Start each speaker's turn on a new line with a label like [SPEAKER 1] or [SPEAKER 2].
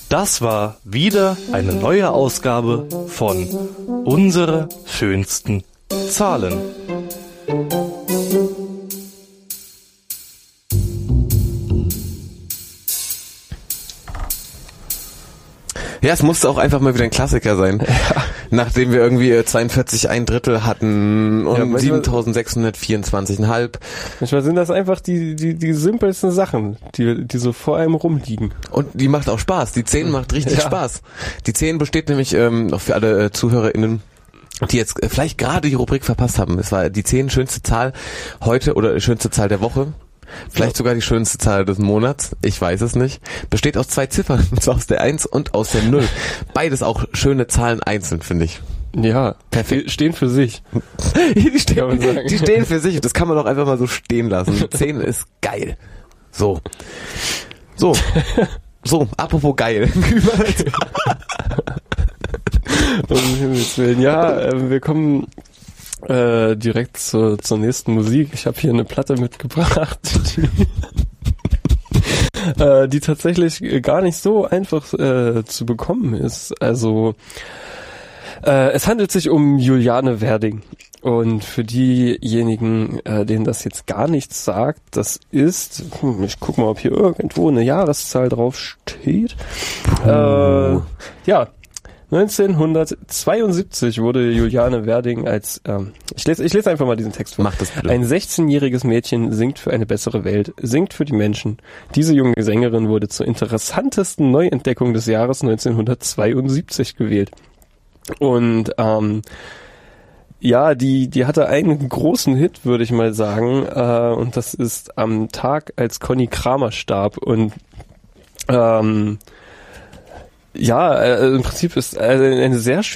[SPEAKER 1] Das war wieder eine neue Ausgabe von Unsere schönsten Zahlen.
[SPEAKER 2] Ja, es musste auch einfach mal wieder ein Klassiker sein. Ja. Nachdem wir irgendwie 42 1/3 hatten und 7.624,5.
[SPEAKER 3] Manchmal sind das einfach die simpelsten Sachen, die so vor einem rumliegen.
[SPEAKER 2] Und die macht auch Spaß. Die 10 macht richtig Spaß. Die 10 besteht nämlich, auch für alle ZuhörerInnen, die jetzt vielleicht gerade die Rubrik verpasst haben. Es war die 10 schönste Zahl heute oder schönste Zahl der Woche. Vielleicht sogar die schönste Zahl des Monats, ich weiß es nicht. Besteht aus 2 Ziffern, und zwar aus der 1 und aus der 0. Beides auch schöne Zahlen einzeln, finde ich.
[SPEAKER 3] Ja, perfekt. Die stehen für sich.
[SPEAKER 2] die stehen für sich, das kann man doch einfach mal so stehen lassen. 10 ist geil. So, apropos geil.
[SPEAKER 3] Wir kommen direkt zur nächsten Musik. Ich habe hier eine Platte mitgebracht, die tatsächlich gar nicht so einfach zu bekommen ist. Also es handelt sich um Juliane Werding. Und für diejenigen, denen das jetzt gar nichts sagt, das ist, ich guck mal, ob hier irgendwo eine Jahreszahl drauf steht. 1972 wurde Juliane Werding als, ich lese einfach mal diesen Text vor.
[SPEAKER 2] Mach das bitte.
[SPEAKER 3] Ein 16-jähriges Mädchen singt für eine bessere Welt, singt für die Menschen. Diese junge Sängerin wurde zur interessantesten Neuentdeckung des Jahres 1972 gewählt. Und die hatte einen großen Hit, würde ich mal sagen, und das ist am Tag, als Conny Kramer starb. Und im Prinzip ist eine sehr